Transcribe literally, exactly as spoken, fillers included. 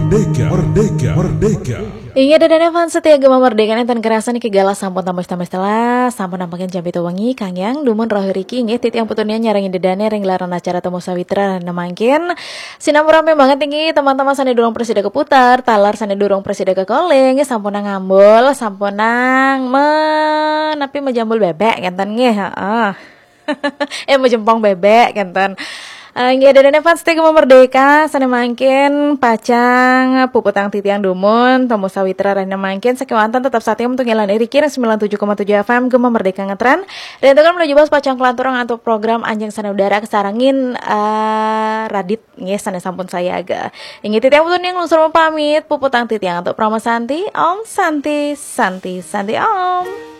Merdeka, merdeka, merdeka. Ingat dan Evan setia gema merdeka dan kerasan iki galas sampun tambah-tambah setelah sampun nampakin jam itu wengi kangyang dumun roh riki nggih titiang puturnya nyarangin dedane ring gelaran acara temu sawitra nemangkin sinamur rame banget tinggi teman-teman sane durung presida keputar talar sane durung presida ke calling sampun nang ngambul sampun nang menapi menjambul bebek genten nggih heeh eh menjempong bebek genten. Uh, Nggih ada dan fans Gema Merdeka sana mangkin pacang puputang titiang dumun tomo sawitra rana mangkin sekewantan tetap saatnya untuk ngilan Riki sembilan puluh tujuh koma tujuh F M Gema Merdeka ngetren dan itu kan menuju bos pacang kelanturang untuk program Anjing Sana Udara kesarangin uh, Radit nggih sana sampun saya agak ingat titiang putun yang lusur pamit puputang titiang untuk promo Santi Om Santi Santi Santi Om.